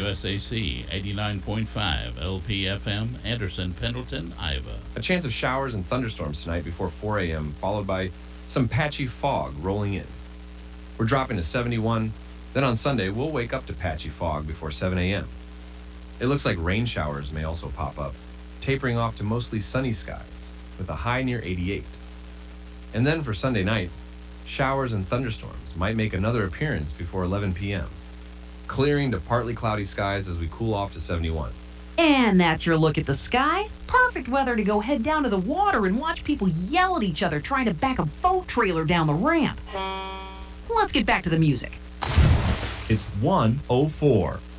WUSAC 89.5 LPFM, Anderson, Pendleton, Iowa. A chance of showers and thunderstorms tonight before 4 a.m., followed by some patchy fog rolling in. We're dropping to 71. Then on Sunday, we'll wake up to patchy fog before 7 a.m. It looks like rain showers may also pop up, tapering off to mostly sunny skies, with a high near 88. And then for Sunday night, showers and thunderstorms might make another appearance before 11 p.m., clearing to partly cloudy skies as we cool off to 71. And that's your look at the sky. Perfect weather to go head down to the water and watch people yell at each other trying to back a boat trailer down the ramp. Let's get back to the music. It's 1:04.